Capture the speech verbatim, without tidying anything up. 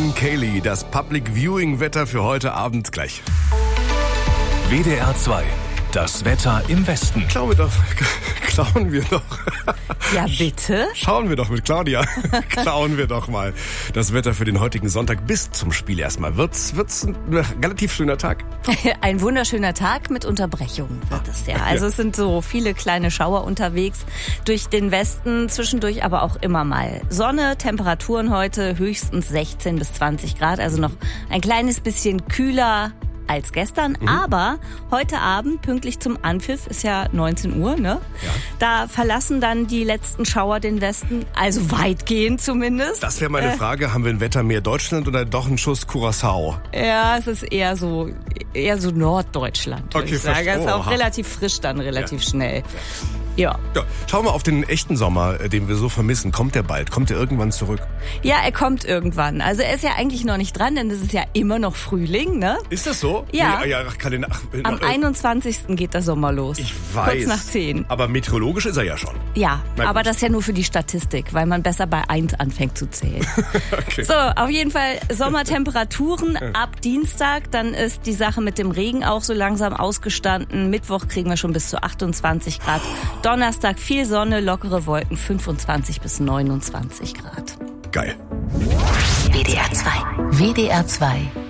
Sean Cayley, das Public Viewing Wetter für heute Abend gleich. W D R zwei, das Wetter im Westen. Klauen wir doch. Klauen wir doch. Ja, bitte? Schauen wir doch mit Claudia. Klauen wir doch mal das Wetter für den heutigen Sonntag bis zum Spiel erstmal. Wird's, wird's ein relativ schöner Tag? Ein wunderschöner Tag mit Unterbrechungen wird es ja. Also es sind so viele kleine Schauer unterwegs durch den Westen, zwischendurch aber auch immer mal Sonne. Temperaturen heute höchstens sechzehn bis zwanzig Grad, also noch ein kleines bisschen kühler als gestern, mhm. aber heute Abend, pünktlich zum Anpfiff, ist ja neunzehn Uhr, ne? Ja. Da verlassen dann die letzten Schauer den Westen, also weitgehend zumindest. Das wäre meine äh, Frage, haben wir ein Wetter mehr Deutschland oder doch einen Schuss Curaçao? Ja, es ist eher so, eher so Norddeutschland, würde okay, ich sagen. Es ist auch aha. relativ frisch dann, relativ ja. schnell. Ja. ja. Schauen wir auf den echten Sommer, den wir so vermissen. Kommt der bald? Kommt der irgendwann zurück? Ja, er kommt irgendwann. Also er ist ja eigentlich noch nicht dran, denn es ist ja immer noch Frühling, ne? Ist das so? Ja. Nee, ja ach, kann den, ach, Am einundzwanzigsten geht der Sommer los. Ich weiß. Kurz nach zehn. Aber meteorologisch ist er ja schon. Ja, aber das ist ja nur für die Statistik, weil man besser bei eins anfängt zu zählen. okay. So, auf jeden Fall Sommertemperaturen ab Dienstag. Dann ist die Sache mit dem Regen auch so langsam ausgestanden. Mittwoch kriegen wir schon bis zu achtundzwanzig Grad. Donnerstag viel Sonne, lockere Wolken, fünfundzwanzig bis neunundzwanzig Grad. Geil. W D R zwei. W D R zwei.